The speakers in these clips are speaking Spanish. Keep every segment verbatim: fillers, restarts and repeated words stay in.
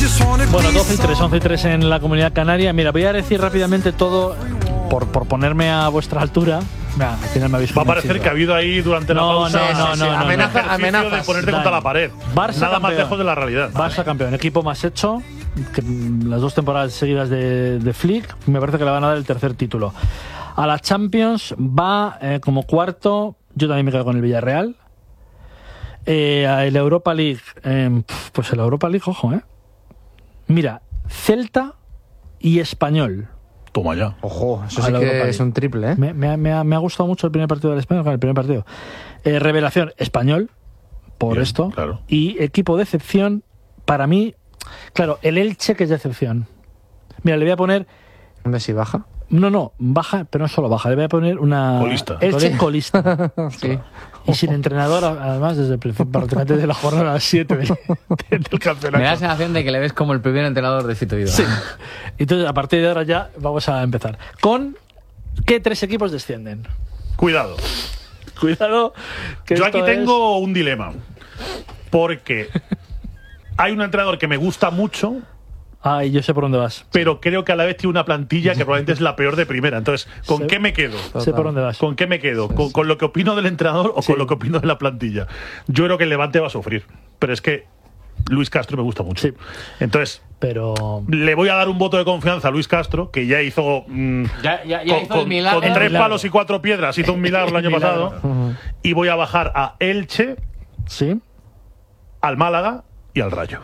Bueno, doce y tres, once y tres en la Comunidad Canaria. Mira, voy a decir rápidamente todo por, por ponerme a vuestra altura. Nah, al final me habéis Va a parecer que ha habido ahí durante la no, pausa no, no, no, no, amenaza, no, amenazas de ponerte contra la pared. Barça Nada campeón. más lejos de la realidad. Barça campeón, equipo más hecho que las dos temporadas seguidas de, de Flick. Me parece que le van a dar el tercer título. A la Champions va eh, como cuarto. Yo también me quedo con el Villarreal. Eh, a la Europa League, eh, pues el Europa League, ojo, eh. Mira, Celta y Español. Toma ya. Ojo, eso A sí la Europa que League. es un triple, ¿eh? Me, me, me, ha, me ha gustado mucho el primer partido del Español, el primer partido. Eh, revelación, Español, por Bien, esto. claro. Y equipo de excepción, para mí, claro, el Elche que es de excepción. Mira, le voy a poner. ¿Dónde si baja? No, no, baja, pero no solo baja. Le voy a poner una. Colista. Elche colista. Sí. Y sin entrenador, además, desde el principio, prácticamente desde la jornada siete del, del campeonato. Me da la sensación de que le ves como el primer entrenador de Fito Ido. Sí. Entonces, a partir de ahora ya vamos a empezar. ¿Con qué tres equipos descienden? Cuidado. Cuidado. Que Yo esto aquí es- tengo un dilema. Porque hay un entrenador que me gusta mucho, Ay, yo sé por dónde vas. pero creo que a la vez tiene una plantilla que probablemente es la peor de primera. Entonces, ¿con Sí. qué me quedo? Sé por dónde vas. ¿Con qué me quedo? ¿Con, con lo que opino del entrenador o Sí. con lo que opino de la plantilla? Yo creo que el Levante va a sufrir. Pero es que Luis Castro me gusta mucho. Sí. Entonces, Pero. le voy a dar un voto de confianza a Luis Castro, que ya hizo. mm, Ya, ya, ya con, hizo el con- milagro. con tres milagro. palos y cuatro piedras, hizo un milagro el año Milagro. pasado. Y voy a bajar a Elche, Sí. al Málaga y al Rayo.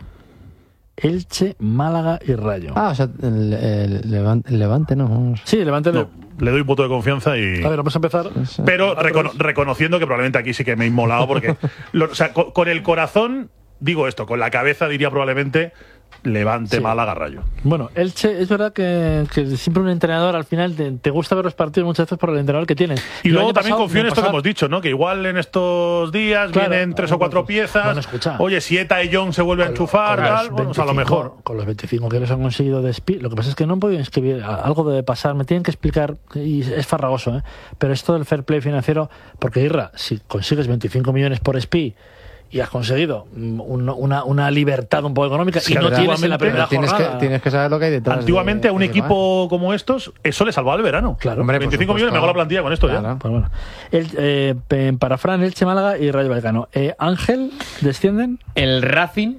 Elche, Málaga y Rayo. Ah, o sea, el, el Levante, el Levante, no. Vamos. Sí, levántele. No, le doy un voto de confianza y. A ver, vamos a empezar. Pero recono- reconociendo que probablemente aquí sí que me he inmolado, porque. lo- o sea, con, con el corazón, digo esto, con la cabeza diría probablemente Levante, Sí. Málaga, Rayo. Bueno, Elche, es verdad que, que siempre un entrenador al final te, te gusta ver los partidos muchas veces por el entrenador que tienes. Y El luego año también pasado confío en me esto que pasaba- hemos dicho, ¿no? Que igual en estos días Claro, vienen tres o cuatro pues, piezas. bueno, escucha. Oye, si Eta y John se vuelve a enchufar, Con los tal, bueno, pues a lo veinticinco mejor. Con los veinticinco que les han conseguido de Spi, lo que pasa es que no han podido inscribir. Algo debe pasar, me tienen que explicar, y es farragoso, ¿eh? Pero esto del fair play financiero, porque Irra, si consigues veinticinco millones por Spi y has conseguido mm, un- una, una libertad un poco económica Sí, y no pero tienes en la antiguamente primera Tienes jornada. que, tienes que saber lo que hay detrás. Antiguamente de- a un de- equipo como estos, eso le salvaba el verano. Claro. Hombre, por veinticinco millones, supuesto. me hago la plantilla con esto Claro. ya. Pues bueno. El, eh, pe- para Fran, Elche, Málaga y Rayo Vallecano. Eh, Ángel, ¿descienden? El Racing.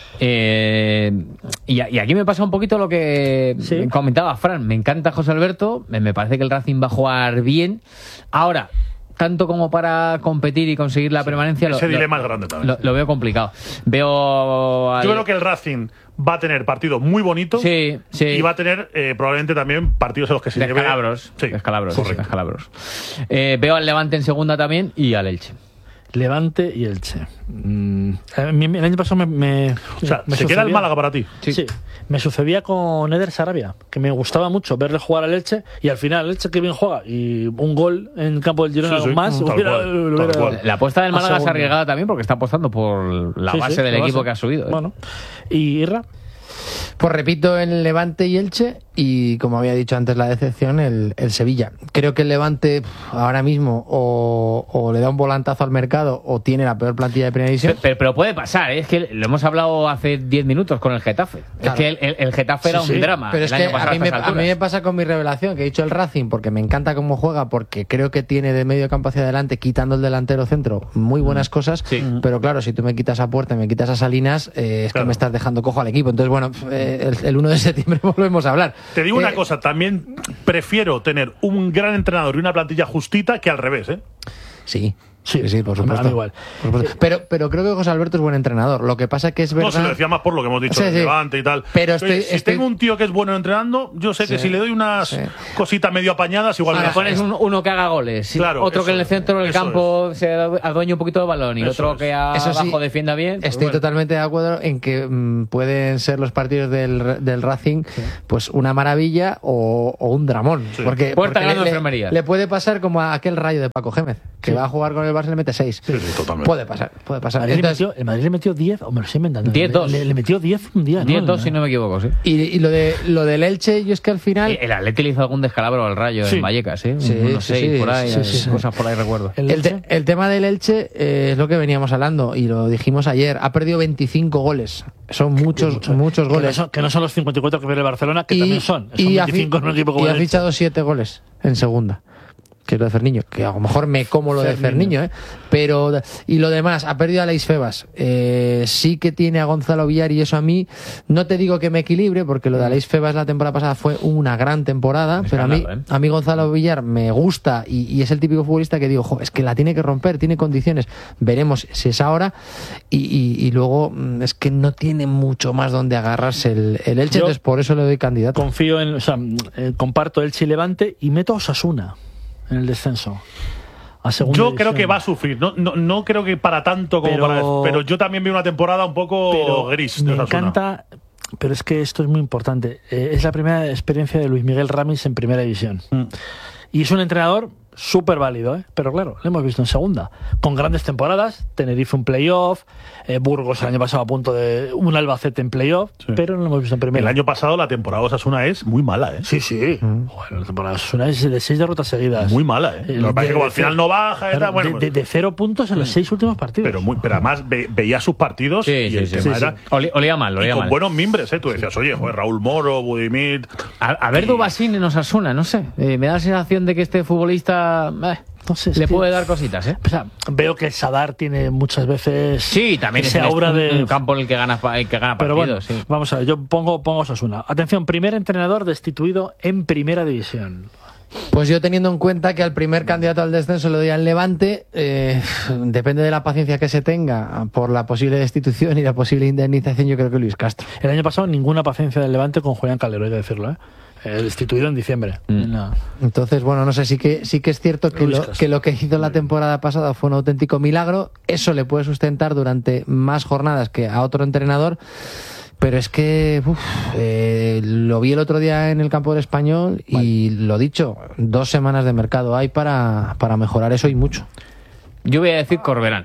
eh, y, a- y aquí me pasa un poquito lo que Sí. comentaba Fran. Me encanta José Alberto. Me, me parece que el Racing va a jugar bien. Ahora, tanto como para competir y conseguir la permanencia, ese lo, dilema lo- es grande también. Lo, lo veo complicado. Veo. al- Yo creo que el Racing va a tener partidos muy bonitos Sí, sí. y va a tener eh, probablemente también partidos en los que se lleve. Descalabros. Sí, Descalabros. correcto. Descalabros. Eh, veo al Levante en segunda también y al Elche. Levante y Elche. Mm, a mí el año pasado me. me O sea, me se queda el sucedía- Málaga para ti. Sí. Sí. Me sucedía con Eder Sarabia, que me gustaba mucho verle jugar al Elche y al final el Elche que bien juega y un gol en el campo del Girona Sí, sí, más tal hubiera- cual, lo tal hubiera- cual. La apuesta del a Málaga es segundo. arriesgada también porque está apostando por la Sí, base sí, del la equipo base. que ha subido. ¿eh? Bueno, y Irra, Pues repito, el Levante y Elche, y como había dicho antes, la decepción, el, el Sevilla. Creo que el Levante pf, ahora mismo o, o le da un volantazo al mercado o tiene la peor plantilla de primera división. Pero, pero- pero puede pasar, ¿eh? Es que lo hemos hablado hace diez minutos con el Getafe. Claro. Es que el, el- el Getafe era Sí, sí. un drama. Pero es el que año pasado a mí, me, estas a mí me alturas. pasa con mi revelación, que he dicho el Racing, porque me encanta cómo juega, porque creo que tiene de medio campo hacia adelante, quitando el delantero centro, muy buenas cosas. Sí. Pero claro, si tú me quitas a Puerta y me quitas a Salinas, eh, es Claro. que me estás dejando cojo al equipo. Entonces, bueno, eh, el, el uno de septiembre volvemos a hablar. Te digo una Eh, cosa, también prefiero tener un gran entrenador y una plantilla justita que al revés, ¿eh? Sí. Sí, Sí, sí, por a mí- a supuesto. mí igual. Por supuesto. Pero, pero creo que José Alberto es buen entrenador. Lo que pasa que es verdad. No, se lo decía más por lo que hemos dicho Sí, del sí. Levante y tal. Pero Oye, estoy- si estoy- tengo un tío que es bueno entrenando, yo sé que Sí, si le doy unas sí. cositas medio apañadas, igual Si me le pones un- uno que haga goles, y Claro, otro que en el eso centro del es, eso campo se adueñe un poquito de balón y Eso otro es. que a- Eso sí, abajo defienda bien. pues Estoy bueno. totalmente de acuerdo en que mm, pueden ser los partidos del, del Racing pues una maravilla o, o un dramón. Sí. Porque, Puerta porque ganando le, enfermerías. le puede pasar como a aquel Rayo de Paco Gémez, que Sí. va a jugar con el Barça le mete seis. Sí, sí, totalmente. Puede pasar, puede pasar. Madrid Entonces, le metió, el Madrid le metió diez, o me lo estoy inventando. diez dos. Le, le metió diez un día, ¿no? diez dos, si no me equivoco, sí. y, y lo de lo del Elche, yo es que al final... El, el Atleti le hizo algún descalabro al Rayo Sí. en Vallecas, ¿eh? Sí, Unos sí, seis sí, por ahí, sí, sí. cosas por ahí recuerdo. El El, te- Elche. el tema del Elche eh, es lo que veníamos hablando y lo dijimos ayer. Ha perdido veinticinco goles. Son muchos, Mucho. muchos Que no, goles. son, que no son los cincuenta y cuatro que pierde el Barcelona, que también son. Son y ha veinticinco fi- en un equipo como y ha el Elche. fichado siete goles en segunda. Que es lo de Ferniño, que a lo mejor me como lo de Ferniño. Ferniño, ¿eh? Pero, y lo demás, ha perdido a Leis Febas. Eh, sí que tiene a Gonzalo Villar y eso a mí, no te digo que me equilibre, porque lo de Leis Febas la temporada pasada fue una gran temporada, Un pero a mí, escándalo, ¿eh? a mí Gonzalo Villar me gusta y, y es el típico futbolista que digo, jo, es que la tiene que romper, tiene condiciones. Veremos si es ahora. Y, y, y luego, mm, es que no tiene mucho más donde agarrarse el, el Elche, Yo- entonces por eso le doy candidato. Confío en, o sea, eh, comparto Elche y Levante y meto a Osasuna en el descenso. A segunda Yo división. creo que va a sufrir. No, no, no creo que para tanto como Pero- para. Pero yo también veo una temporada un poco Pero gris. de me Osasuna. encanta, pero es que esto es muy importante. Eh, es la primera experiencia de Luis Miguel Ramis en primera división. Mm. Y es un entrenador súper válido, ¿eh? Pero claro, lo hemos visto en segunda. Con grandes temporadas, Tenerife un playoff, eh, Burgos el año pasado a punto de un Albacete en playoff, Sí. pero no lo hemos visto en primera. El año pasado la temporada de Osasuna es muy mala, ¿eh? Sí, sí. Bueno, la temporada de Osasuna es de seis derrotas seguidas. Muy mala, ¿eh? El Lo que pasa es de- que como al de final cero- no baja y Claro, tal, bueno, de, de- de cero puntos en los seis últimos partidos. pero, muy, pero además ve- veía sus partidos Sí, y sí, el sí. tema Sí, era. sí. Oli- Olía mal, Y olía con mal. buenos mimbres, ¿eh? Tú decías, oye, joder, Raúl Moro, Budimir. A, a ver Dubasín en Osasuna, no sé. Eh, me da la sensación de que este futbolista eh, No sé, es le que- puede dar cositas, ¿eh? O sea, veo que Sadar tiene muchas veces Sí, también es ese el- aura un, de un campo en el que gana, pa- el que gana Pero partidos. bueno, sí. vamos a ver, yo pongo, pongo Osasuna. Atención, primer entrenador destituido en primera división. Pues yo teniendo en cuenta que al primer candidato al descenso le doy al Levante, eh, depende de la paciencia que se tenga por la posible destitución y la posible indemnización, yo creo que Luis Castro. El año pasado ninguna paciencia del Levante con Julián Calero, hay que decirlo, ¿eh? Eh, destituido en diciembre. Mm. No. Entonces, bueno, no sé, sí que, sí que es cierto que Luis lo, Castro. que lo que hizo la temporada pasada fue un auténtico milagro. Eso le puede sustentar durante más jornadas que a otro entrenador. Pero es que uf, eh, lo vi el otro día en el campo del Español y lo dicho, dos semanas de mercado hay para, para mejorar eso y mucho. Yo voy a decir Corberán.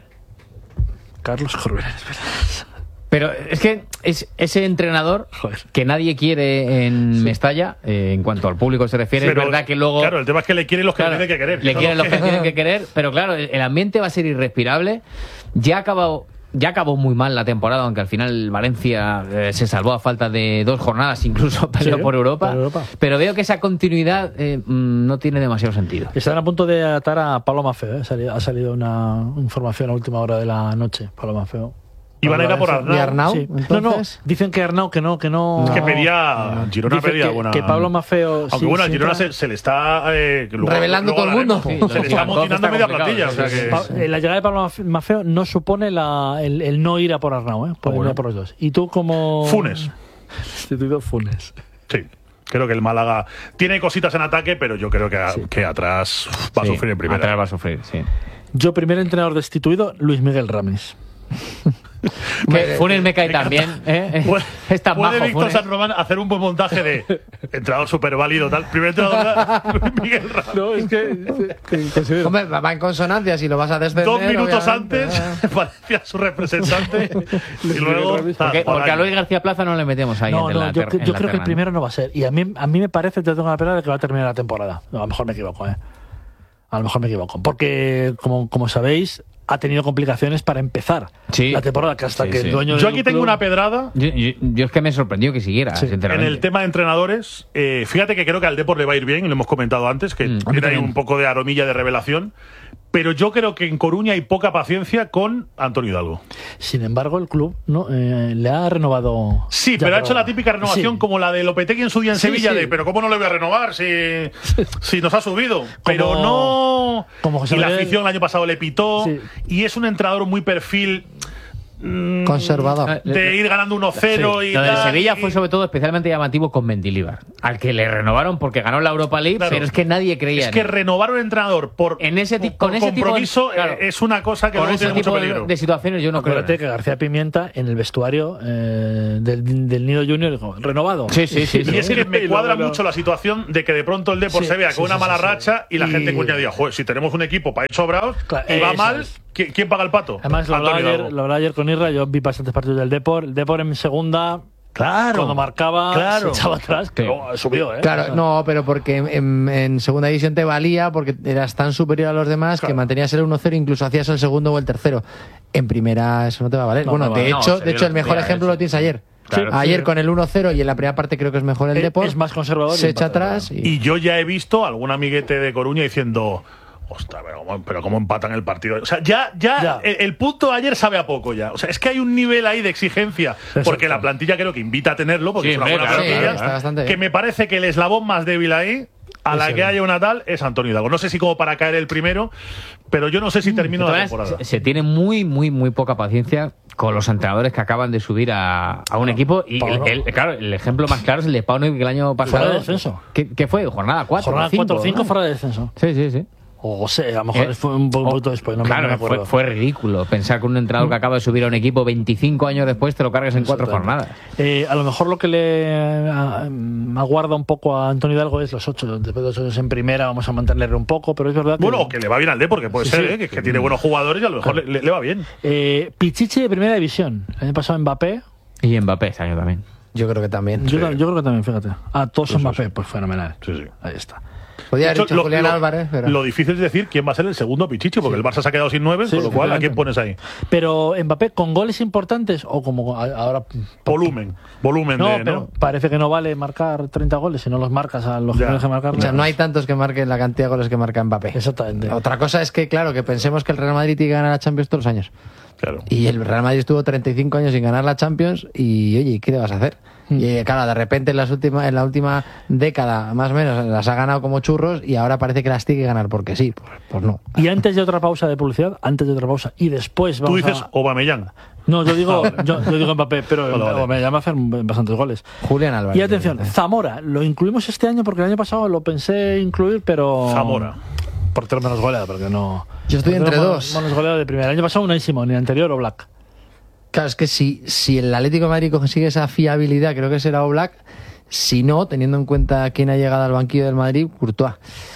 Carlos Corberán, espera. Pero es que es ese entrenador Joder. que nadie quiere en Mestalla, eh, en cuanto al público se refiere, Pero, es verdad que luego... Claro, el tema es que le quieren los que Claro, le tienen que querer. Le No quieren los que que- tienen que querer, pero claro, el el ambiente va a ser irrespirable. Ya ha acabado, ya acabó muy mal la temporada, aunque al final Valencia eh, se salvó a falta de dos jornadas, incluso peleó Sí, por, Europa, por Europa. Pero veo que esa continuidad eh, mm, no tiene demasiado sentido. Están a punto de atar a Pablo Maffeo, ¿eh? Ha salido, ha salido una información a última hora de la noche. Pablo Maffeo. Iban a ir a por ¿Y Arnau? Sí. entonces? No, no, dicen que Arnau que no, que no. Es que No. pedía. Girona Dice pedía que, buena. que Pablo Maffeo. Aunque sí, bueno, al sí Girona entra- se, se le está. Eh, que luego- Revelando luego todo el hablaremos. mundo. Se le está Los motinando está media complicado, plantilla. O sea sí, sí, que. Pa- eh, La llegada de Pablo Maf- Maffeo no supone la, el, el no ir a por Arnau, ¿eh? Pueden bueno. ir a por los dos. Y tú como. Funes. Instituto Funes. Sí. Creo que el Málaga tiene cositas en ataque, pero yo creo que, a- que atrás va a Sí, sufrir en primera. atrás va a sufrir, sí. Yo, primer entrenador destituido, Luis Miguel Ramis. Que Funes me cae también, ¿eh? Puede, Es tan puede majo, Víctor Funes. San Román hacer un buen montaje de entrenador súper válido, tal. Primer entrenador, Luis Miguel Ramos. No, es que. Hombre, va en consonancia si lo vas a descender. Dos minutos obviamente. antes parecía su representante y luego. Ramis. tal, Porque, por porque a ahí. Luis García Plaza no le metemos ahí No, en no, la yo, ter- cre- en yo la creo que el terna. primero no va a ser. Y a mí, a mí me parece, te tengo la pena de que va a terminar la temporada. No, a lo mejor me equivoco, ¿eh? A lo mejor me equivoco. Porque, como, como sabéis, ha tenido complicaciones para empezar Sí. la temporada, que hasta Sí, que sí. el dueño Yo del aquí tengo club- una pedrada. Yo, yo- yo es que me sorprendió que siguiera, Sí. En sinceramente. el tema de entrenadores, eh, fíjate que creo que al Depor le va a ir bien, y lo hemos comentado antes, que Mm, a mí tiene ahí también. un poco de aromilla de revelación. Pero yo creo que en Coruña hay poca paciencia con Antonio Hidalgo. Sin embargo, el club no eh, le ha renovado. Sí, ya pero ha por hecho la ahora. típica renovación Sí. como la de Lopetegui en su día en Sí, Sevilla, sí. de pero ¿cómo no le voy a renovar si, si nos ha subido? Pero Como- no. como José y la Miguel. afición el año pasado le pitó. Sí. Y es un entrenador muy perfil. mm, Conservador. de ir ganando uno cero Sí. y Lo del tal, Sevilla y- fue sobre todo especialmente llamativo con Mendilibar, al que le renovaron porque ganó la Europa League, Claro. pero es que nadie creía Es en que él. renovar un entrenador por, En ese ti- por con ese tipo de- compromiso claro. eh, es una cosa que Con luego ese tiene mucho tipo de, peligro. de situaciones yo no creo. Acuérdate en que él. García Pimienta en el vestuario eh, del, del Nido Junior dijo, renovado. Sí, sí, sí, sí. Y es que me Y cuadra luego no. mucho la situación de que de pronto el Depor Sí, se vea sí, con una sí, mala sí, sí. racha y la Y- gente coña diga, joder, si tenemos un equipo para ir sobrados Claro, y va eso mal, es. ¿quién, quién paga el pato? Además, lo hablaba, Antonio ayer, Hidalgo. lo hablaba ayer con Irra, yo vi bastantes partidos del Depor. El Depor en segunda, Claro. cuando marcaba, Claro. se echaba atrás, que Sí. luego subió, ¿eh? Claro, no, pero porque en, en segunda división te valía porque eras tan superior a los demás que mantenías el uno cero, incluso hacías el segundo o el tercero. En primera eso no te va a valer. No, bueno, no de vale. hecho, No, se de hecho dio el la mejor tía, ejemplo eso. lo tienes ayer. Claro. Ayer Sí. con el uno cero y en la primera parte creo que es mejor el Es- Depor. es más conservador y Se echa empata, atrás y, Y yo ya he visto algún amiguete de Coruña diciendo, ostras, pero cómo, pero cómo empatan el partido. O sea, ya, ya, Ya. El, el punto de ayer sabe a poco ya. O sea, es que hay un nivel ahí de exigencia, porque Exacto. la plantilla creo que invita a tenerlo, porque Sí, es una hombre, buena claro, sí, plantilla, está bastante que bien. me parece que el eslabón más débil ahí, a la Ese que es. haya una tal, es Antonio Hidalgo. No sé si como para caer el primero, pero yo no sé si termino De la todas temporada. maneras, se, se tiene muy, muy, muy poca paciencia con los entrenadores que acaban de subir a, a un equipo. Y el, Pauno. el- claro, el ejemplo más claro es el de Pauno, que el año pasado. Fuera de descenso. ¿Qué, qué fue? Jornada cuatro. Jornada cuatro o cinco ¿no? fuera de descenso. Sí, sí, sí. O sea, a lo mejor Eh, fue un po- un o- poquito después, no me- claro, no me acuerdo. fue, fue ridículo pensar que un entrenador que acaba de subir a un equipo veinticinco años después te lo cargues en cuatro Exactamente. jornadas. Eh, a lo mejor lo que le a- mm, aguarda un poco a Antonio Hidalgo es los ocho. Después de los ocho en primera vamos a mantenerle un poco, pero es verdad que... Bueno, o que le va bien al D, porque puede Sí, ser, sí. ¿eh? que, que tiene buenos jugadores y a lo mejor le, le- le va bien. Eh, Pichichi de primera división. El año pasado Mbappé. Y Mbappé este año también. yo creo que también. Yo, Sí. yo creo que también, fíjate. A todos Sí, sí, Mbappé, sí. pues fenomenal. Sí, sí. Ahí está. Podría haber De hecho, dicho lo, Julián lo- Álvarez, pero... lo difícil es decir quién va a ser el segundo Pichichi, porque el Barça se ha quedado sin nueve, Sí, con lo cual, ¿a quién efectivamente. pones ahí? Pero Mbappé con goles importantes o como a- ahora... Volumen. Volumen No, de. pero ¿no? parece que no vale marcar treinta goles si no los marcas a los que Ya. tienes que marcar. O sea, no hay tantos que marquen la cantidad de goles que marca Mbappé. Exactamente. Otra cosa es que, claro, que pensemos que el Real Madrid tiene que ganar la Champions todos los años. Claro. Y el Real Madrid estuvo treinta y cinco años sin ganar la Champions y, oye, ¿qué le vas a hacer? Y eh, claro, de repente en, las últimas, en la última década, más o menos, las ha ganado como churros y ahora parece que las tiene que ganar porque sí. Pues, pues no. Y antes de otra pausa de publicidad, antes de otra pausa y después Tú vamos dices a... Aubameyang. No, yo digo, yo, yo digo Mbappé, pero Vale, vale. me llama a hacer bastantes goles. Julián Álvarez. Y atención, Zamora, lo incluimos este año porque el año pasado lo pensé incluir, pero... Zamora. Por tener menos goleada, porque no... Yo estoy por entre tener dos. Menos goleada de primera. El año pasado Unai Simón, y el anterior Oblak. Claro, es que si, si el Atlético de Madrid consigue esa fiabilidad, creo que será Oblak. Si no, teniendo en cuenta quién ha llegado al banquillo del Madrid, Courtois.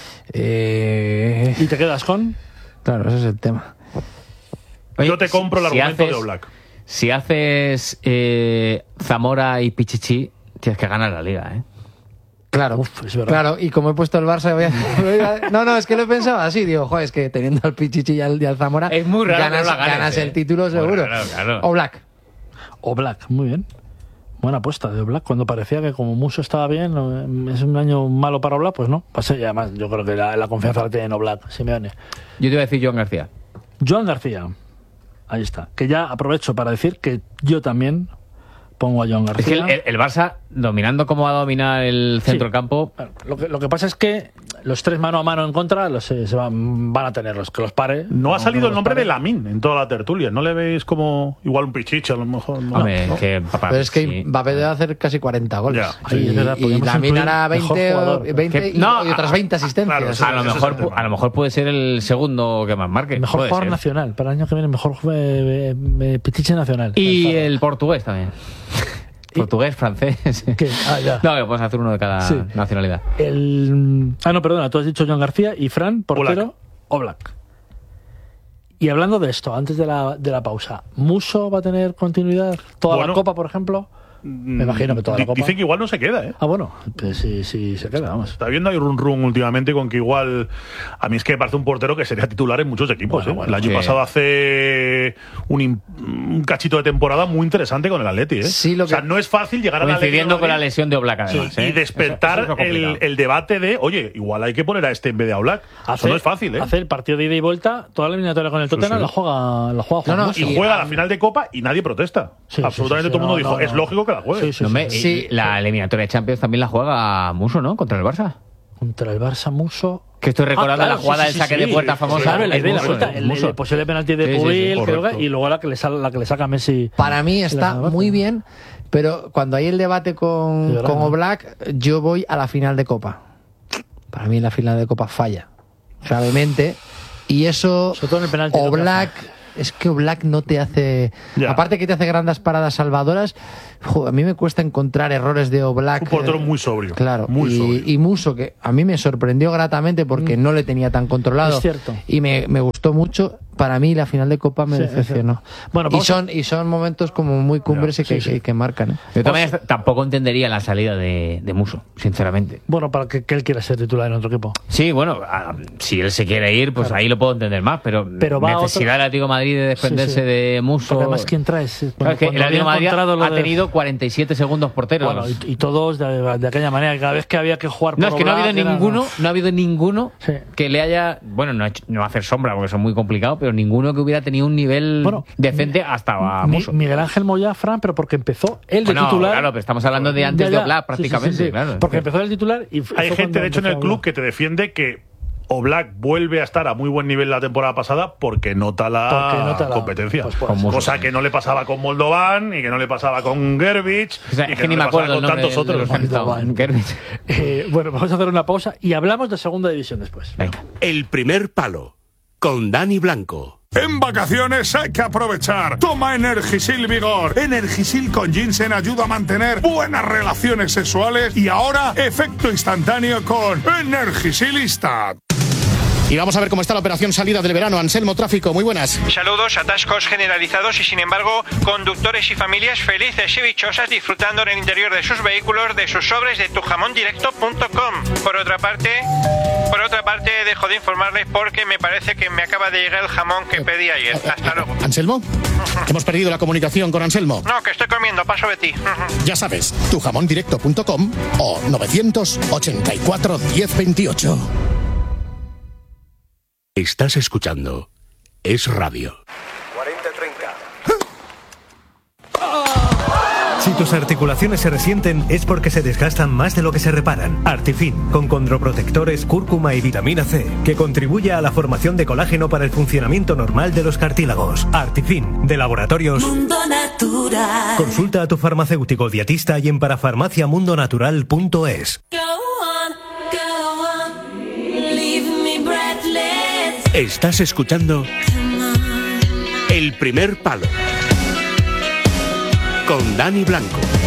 Eh, ¿Y te quedas con? claro, ese es el tema. Oye, Yo te compro el si argumento haces- de Oblak. Si haces eh, Zamora y Pichichi, tienes que ganar la liga, ¿eh? Claro, Uf, es verdad. claro, y como he puesto el Barça, voy a- voy a- no, no, es que lo he pensado así, digo, joder, es que teniendo al Pichichi y al, y al Zamora, Es muy raro ganas, que no la ganes, ganas eh. el título Muy seguro. raro, claro. Oblak. Oblak, muy bien. Buena apuesta de Oblak. Cuando parecía que como Muso estaba bien, no, es un año malo para Oblak, pues no. Pues sí, además, yo creo que la, la confianza la tiene en Oblak, Simeone. Yo te iba a decir Joan García. Joan García. Ahí está. Que ya aprovecho para decir que yo también pongo a Joan García. Es que el, el- el Barça, dominando como va a dominar el centro del campo, Bueno, Lo que, lo que pasa es que los tres mano a mano en contra los, eh, se van, van a tenerlos, que los pare. No ha salido no el los nombre pare. de Lamin en toda la tertulia. ¿No le veis como igual un Pichichi a lo mejor? No. hombre, No. que papá, Pero es que sí. Mbappé debe hacer casi cuarenta goles. Ya. Y, Sí, es verdad, y podríamos Lamine incluir hará mejor veinte, o- jugador. veinte Que- y, no, y otras veinte asistencias. claro, a lo, ese es mejor, el tema. pu- a lo mejor puede ser el segundo que más marque. Mejor puede jugador ser. nacional. Para el año que viene, mejor eh, eh, Pichichi nacional. Y El el portugués también. Portugués, francés. ¿Qué? Ah, ya. No, que puedes hacer uno de cada Sí. nacionalidad. El... Ah, no, perdona, tú has dicho Joan García y Fran, portero, Oblak. Y hablando de esto, antes de la, de la pausa, ¿Muso va a tener continuidad toda Bueno. la Copa, por ejemplo? Me imagino que toda la Di- Copa. Dicen que igual no se queda, ¿eh? Ah, bueno, pues sí, sí, se queda, vamos. Está viendo ahí run run últimamente con que igual. A mí es que me parece un portero que sería titular en muchos equipos. Bueno, ¿eh? bueno, el año sí. pasado hace un, im- un cachito de temporada muy interesante con el Atleti. ¿eh? Sí, lo O sea, que- no es fácil llegar al Atleti de Coincidiendo con la Madrid lesión de Oblak, además. y ¿eh? despertar Eso- eso es lo el, complicado. el debate de, oye, igual hay que poner a este en vez de a Oblak. Eso no es fácil, ¿eh? Hacer el partido de ida y vuelta, toda la eliminatoria con el Tottenham sí. la juega, la juega Juan No, no, Muso. Y y- juega la final de Copa y nadie protesta. Sí, Absolutamente sí, sí, todo el mundo no, dijo, no, es no. lógico que la juegue. Sí, sí, No, hombre, Sí. y la eliminatoria de Champions también la juega Muso, ¿no? Contra el Barça. Contra el Barça, Muso. Que estoy recordando Ah, claro, la jugada sí, del sí, saque sí, de puerta sí, famosa. claro, el, Es el, la Muso, vuelta, es el, Muso. el posible penalti de Sí, sí, sí, Pubil, creo correcto. que, y luego la que le sale, la que le saca Messi. Para mí en está la muy bien, pero cuando hay el debate Sí, con, verdad, con ¿no? Oblak, yo voy a la final de Copa. Para mí la final de Copa falla gravemente. Y eso, Sobre todo en el penalti, ¿no? Oblak, es que Oblak no te hace... Ya. Aparte que te hace grandes paradas salvadoras, jo, a mí me cuesta encontrar errores de Oblak. Un portero eh, muy sobrio. Claro, Muy y, sobrio. y Muso, que a mí me sorprendió gratamente porque no le tenía tan controlado. Es cierto. Y me, me gustó mucho. Para mí la final de Copa me Sí, es decepcionó. cierto. Bueno, y, vamos a- son, y son momentos como muy cumbres Ya, y que, sí, sí. que- que marcan. ¿eh? De todas maneras, tampoco entendería la salida de, de Muso, sinceramente. Bueno, para que, que él quiera ser titular en otro equipo. Sí, bueno, a- si él se quiere ir, pues Claro. ahí lo puedo entender más, pero, Pero va necesidad otro- del Atlético de Madrid de desprenderse Sí, sí. de Muso. Porque además, ¿quién traes? Claro, Cuando- es que cuando el Atlético de había Madrid encontrado lo ha de- tenido cuarenta y siete segundos porteros. Bueno, y, y todos de, de aquella manera, cada vez que había que jugar por No, es que no ha habido Oblak, era- ninguno, no ha habido ninguno Sí. que le haya, bueno, no, ha hecho- no va a hacer sombra porque son muy complicados, pero ninguno que hubiera tenido un nivel Bueno, decente hasta a Mi- Muso. Miguel Ángel Moya, Fran, pero porque empezó él de Bueno, titular. claro, pero estamos hablando de antes Ya, de ya. Oblak Sí, sí, prácticamente, sí, sí. claro. Porque empezó el titular y fue Hay cuando gente, de hecho, en el empezó a club hablar. que te defiende que Oblak vuelve a estar a muy buen nivel la temporada pasada porque nota la, Porque nota la- competencia. pues puede ser. Cosa que no le pasaba con Moldovan y que no le pasaba con Gerbich O sea, y es que, que no ni le me acuerdo pasaba el con nombre tantos de- de otros. los que han estado. Moldovan. Gerbich. Eh, bueno, vamos a hacer una pausa y hablamos de segunda división después. Venga. El primer palo con Dani Blanco. En vacaciones hay que aprovechar. Toma Energisil Vigor. Energisil con ginseng ayuda a mantener buenas relaciones sexuales y ahora efecto instantáneo con Energisilista. Y vamos a ver cómo está la operación salida del verano. Anselmo Tráfico, muy buenas. Saludos, atascos generalizados y sin embargo conductores y familias felices y dichosas disfrutando en el interior de sus vehículos de sus sobres de tu jamón directo punto com. Por otra parte, por otra parte dejo de informarles porque me parece que me acaba de llegar el jamón que pedí ayer. Hasta luego. Anselmo, hemos perdido la comunicación con Anselmo. No, que estoy comiendo, paso de ti. Ya sabes, tu jamón directo punto com o novecientos ochenta y cuatro diez veintiocho. Estás escuchando Es Radio. cuarenta treinta. Si tus articulaciones se resienten es porque se desgastan más de lo que se reparan. Artifin, con condroprotectores, cúrcuma y vitamina C, que contribuye a la formación de colágeno para el funcionamiento normal de los cartílagos. Artifin, de Laboratorios Mundo Natural. Consulta a tu farmacéutico dietista y en parafarmaciamundonatural punto es. Go on, go on, leave me breathless. Estás escuchando El primer palo con Dani Blanco.